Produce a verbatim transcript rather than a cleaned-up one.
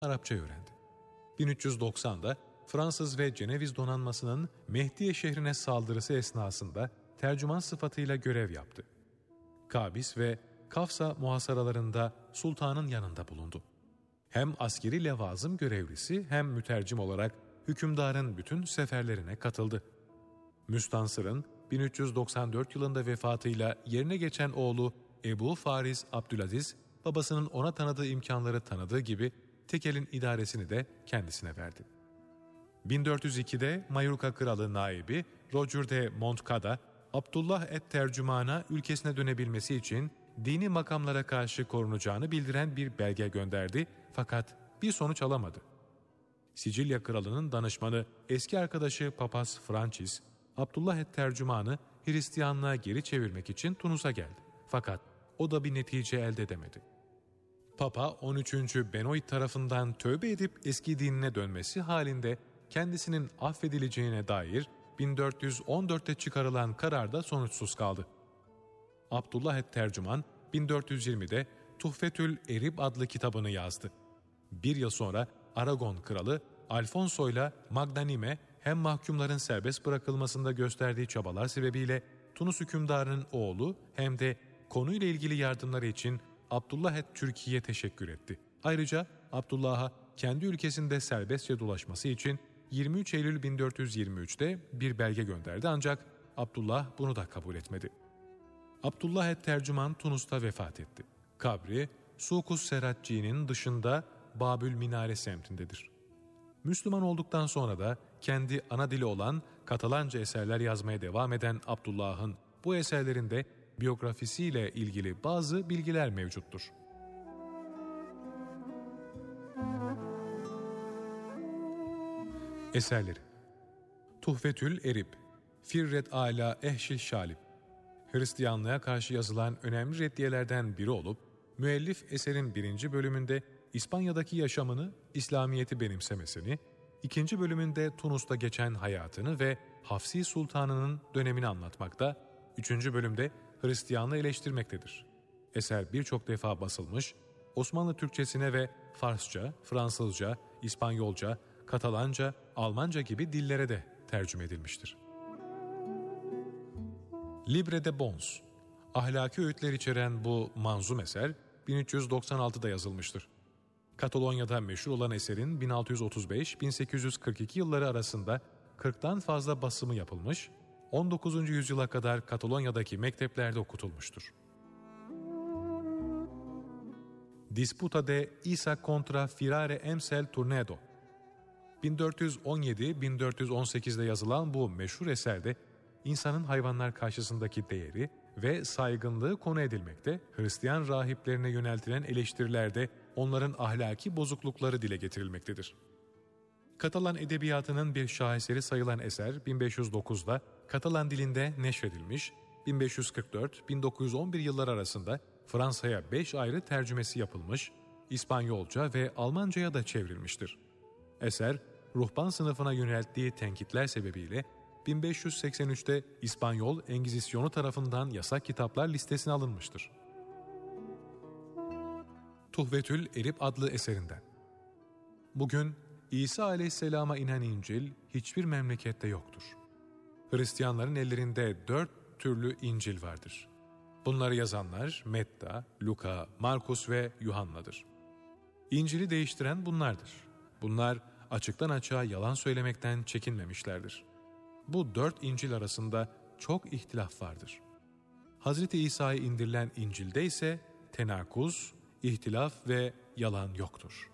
Arapça öğrendi. bin üç yüz doksan'da Fransız ve Ceneviz donanmasının Mehdiye şehrine saldırısı esnasında tercüman sıfatıyla görev yaptı. Kabis ve Kafsa muhasaralarında sultanın yanında bulundu. Hem askeri levazım görevlisi hem mütercim olarak hükümdarın bütün seferlerine katıldı. Müstansır'ın bin üç yüz doksan dört yılında vefatıyla yerine geçen oğlu Ebu Fariz Abdülaziz, babasının ona tanıdığı imkanları tanıdığı gibi tekelin idaresini de kendisine verdi. bin dört yüz iki'de Mayurka Kralı naibi Roger de Montcada, Abdullah et-Tercüman'a ülkesine dönebilmesi için dini makamlara karşı korunacağını bildiren bir belge gönderdi fakat bir sonuç alamadı. Sicilya Kralı'nın danışmanı eski arkadaşı Papaz Francis, Abdullah et-Tercüman'ı Hristiyanlığa geri çevirmek için Tunus'a geldi. Fakat o da bir netice elde edemedi. Papa on üçüncü Benoit tarafından tövbe edip eski dinine dönmesi halinde kendisinin affedileceğine dair bin dört yüz on dört'te çıkarılan kararda sonuçsuz kaldı. Abdullah et-Tercüman bin dört yüz yirmi'de Tuhfetül Erib adlı kitabını yazdı. Bir yıl sonra Aragon Kralı Alfonso ile Magnanime hem mahkumların serbest bırakılmasında gösterdiği çabalar sebebiyle Tunus hükümdarının oğlu hem de konuyla ilgili yardımları için Abdullah et-Türkiye teşekkür etti. Ayrıca Abdullah'a kendi ülkesinde serbestçe dolaşması için yirmi üç Eylül bin dört yüz yirmi üç'te bir belge gönderdi ancak Abdullah bunu da kabul etmedi. Abdullah et-Tercüman Tunus'ta vefat etti. Kabri Sukus Seracci'nin dışında Babül Minare semtindedir. Müslüman olduktan sonra da kendi ana dili olan Katalanca eserler yazmaya devam eden Abdullah'ın bu eserlerinde biyografisiyle ilgili bazı bilgiler mevcuttur. Eserleri: Tuhfetül Erib, Firret Ala Ehşil Şalib, Hristiyanlığa karşı yazılan önemli reddiyelerden biri olup, müellif eserin birinci bölümünde İspanya'daki yaşamını, İslamiyet'i benimsemesini, ikinci bölümünde Tunus'ta geçen hayatını ve Hafsi Sultanı'nın dönemini anlatmakta, üçüncü bölümde Hristiyanlığı eleştirmektedir. Eser birçok defa basılmış, Osmanlı Türkçesine ve Farsça, Fransızca, İspanyolca, Katalanca, Almanca gibi dillere de tercüme edilmiştir. Libre de Bons, ahlaki öğütler içeren bu manzum eser bin üç yüz doksan altı'da yazılmıştır. Katalonya'da meşhur olan eserin bin altı yüz otuz beş - bin sekiz yüz kırk iki yılları arasında kırk'tan fazla basımı yapılmış, on dokuzuncu yüzyıla kadar Katalonya'daki mekteplerde okutulmuştur. Disputa de İsa contra Firare Emsel Turnedo, bin dört yüz on yedi - bin dört yüz on sekiz'de yazılan bu meşhur eserde insanın hayvanlar karşısındaki değeri ve saygınlığı konu edilmekte, Hristiyan rahiplerine yöneltilen eleştirilerde onların ahlaki bozuklukları dile getirilmektedir. Katalan edebiyatının bir şaheseri sayılan eser bin beş yüz dokuz'da Katalan dilinde neşredilmiş, bin beş yüz kırk dört - bin dokuz yüz on bir yıllar arasında Fransa'ya beş ayrı tercümesi yapılmış, İspanyolca ve Almanca'ya da çevrilmiştir. Eser, ruhban sınıfına yönelttiği tenkitler sebebiyle bin beş yüz seksen üç'te İspanyol Engizisyonu tarafından yasak kitaplar listesine alınmıştır. Tuhfetül Erib adlı eserinden: Bugün İsa Aleyhisselam'a inen İncil hiçbir memlekette yoktur. Hristiyanların ellerinde dört türlü İncil vardır. Bunları yazanlar Metta, Luka, Markus ve Yuhanna'dır. İncil'i değiştiren bunlardır. Bunlar açıktan açığa yalan söylemekten çekinmemişlerdir. Bu dört İncil arasında çok ihtilaf vardır. Hazreti İsa'ya indirilen İncil'de ise tenakuz, ihtilaf ve yalan yoktur.